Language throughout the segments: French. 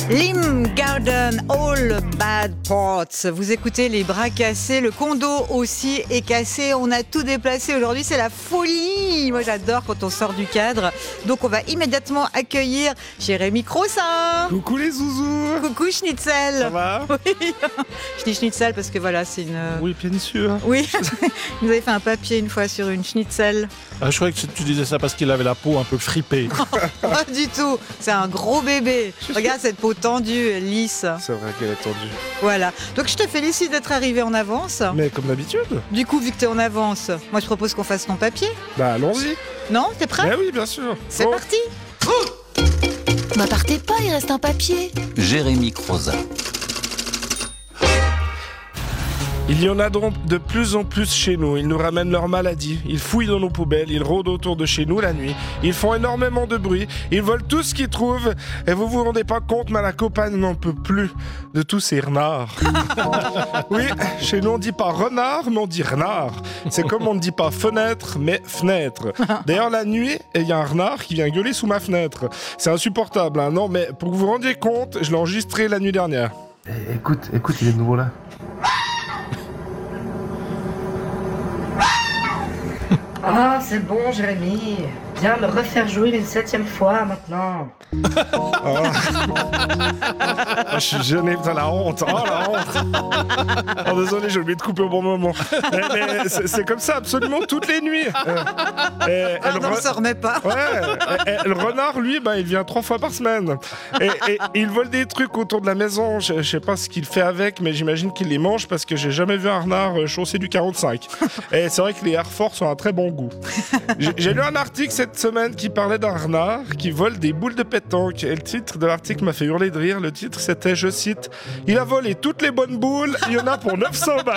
Lim Garden, All Bad Parts. Vous écoutez les bras cassés, le condo aussi est cassé. On a tout déplacé aujourd'hui, c'est la folie. Moi j'adore quand on sort du cadre. Donc on va immédiatement accueillir Jérémy Crossin. Coucou les zouzous. Coucou Schnitzel. Ça va? Oui. Je dis Schnitzel parce que voilà, c'est une... Oui, bien sûr. Oui, vous avez fait un papier une fois sur une Schnitzel. Je croyais que tu disais ça parce qu'il avait la peau un peu fripée. Pas du tout, c'est un gros bébé. Regarde cette peau tendue, lisse. C'est vrai qu'elle est tendue. Voilà, donc je te félicite d'être arrivé en avance. Mais comme d'habitude. Du coup, vu que t'es en avance, moi je propose qu'on fasse ton papier. Bah allons-y. Non, t'es prêt? Mais oui, bien sûr. C'est parti. Bah partez pas, il reste un papier. Jérémy Crossin. Il y en a donc de plus en plus chez nous. Ils nous ramènent leurs maladies. Ils fouillent dans nos poubelles. Ils rôdent autour de chez nous la nuit. Ils font énormément de bruit. Ils volent tout ce qu'ils trouvent. Et vous vous rendez pas compte, mais la campagne n'en peut plus de tous ces renards. Oui, chez nous on dit pas renard, mais on dit renard. C'est comme on ne dit pas fenêtre, mais fenêtre. D'ailleurs, la nuit, il y a un renard qui vient gueuler sous ma fenêtre. C'est insupportable, hein. Non, mais pour que vous vous rendiez compte, je l'ai enregistré la nuit dernière. Écoute, il est de nouveau là. Ah, c'est bon, Jérémy. Viens me refaire jouer une 7e fois maintenant. Je suis gêné, putain, la honte. Oh, la honte. Oh, désolé, j'ai oublié de couper au bon moment. Mais c'est comme ça absolument toutes les nuits. On ne se remet pas. Ouais, et le renard, lui, il vient 3 fois par semaine. Et il vole des trucs autour de la maison. Je sais pas ce qu'il fait avec, mais j'imagine qu'il les mange parce que j'ai jamais vu un renard chausser du 45. Et c'est vrai que les Air Force ont un très bon goût. J'ai lu un article cette semaine qui parlait d'un renard qui vole des boules de pétanque. Et le titre de l'article m'a fait hurler de rire. Le titre, c'était, je cite, « Il a volé toutes les bonnes boules, il y en a pour 900 balles. »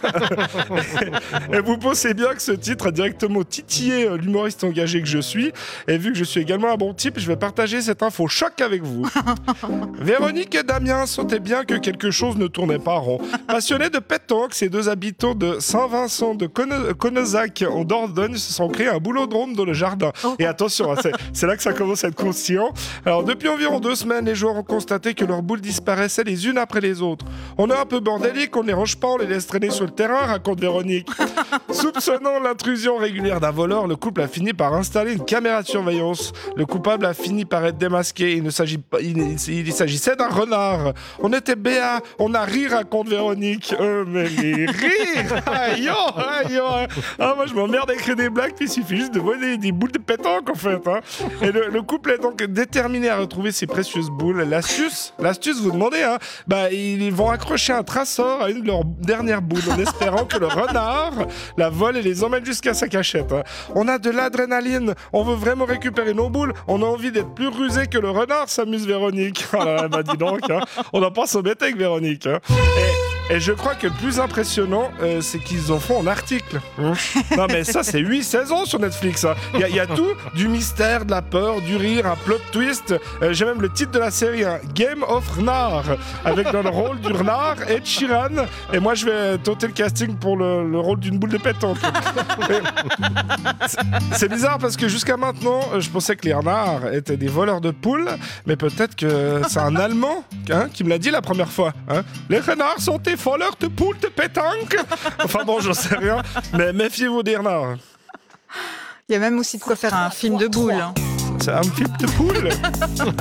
Et vous pensez bien que ce titre a directement titillé l'humoriste engagé que je suis. Et vu que je suis également un bon type, je vais partager cette info choc avec vous. Véronique et Damien sentaient bien que quelque chose ne tournait pas rond. Passionnés de pétanque, ces deux habitants de Saint-Vincent de Connezac en Dordogne se sont créés un boulodrome dans le jardin. Et attention, c'est là que ça commence à être conscient. Alors depuis environ 2 semaines, les joueurs ont constaté que leurs boules disparaissaient les unes après les autres. On est un peu bordélique, on ne les range pas, on les laisse traîner sur le terrain, raconte Véronique. Soupçonnant l'intrusion régulière d'un voleur, le couple a fini par installer une caméra de surveillance. Le coupable a fini par être démasqué. Il s'agissait d'un renard. On était béats, on a ri, raconte Véronique. Mais les rires, aïe, aïe, aïe. Ah, moi je m'emmerde à écrire des blagues, puis il suffit juste de voler des boules de pétanque en fait. Hein. Et le couple est donc déterminé à retrouver ces précieuses boules. L'astuce, vous demandez, hein, ils vont accrocher un traceur à une de leurs dernières boules en espérant que le renard la vole et les emmène jusqu'à sa cachette. Hein. On a de l'adrénaline, on veut vraiment récupérer nos boules, on a envie d'être plus rusé que le renard, s'amuse Véronique. Ah, dis donc, hein. On n'a pas s'embêter avec Véronique. Hein. Et je crois que le plus impressionnant, c'est qu'ils en font en article. Non mais ça, c'est 8 saisons sur Netflix. Hein. Il y a tout, du mystère, de la peur, du rire, un plot twist. J'ai même le titre de la série, hein, Game of Renard, avec dans le rôle du renard Ed Sheeran. Et moi, je vais tenter le casting pour le rôle d'une boule de pétanque. C'est bizarre parce que jusqu'à maintenant, je pensais que les renards étaient des voleurs de poules, mais peut-être que c'est un Allemand qui me l'a dit la première fois. Hein. Les renards sont des voleurs de poules de pétanque. Enfin bon, j'en sais rien, mais méfiez-vous des renards. Il y a même aussi de quoi faire un film de boules. Hein. C'est un film de poule.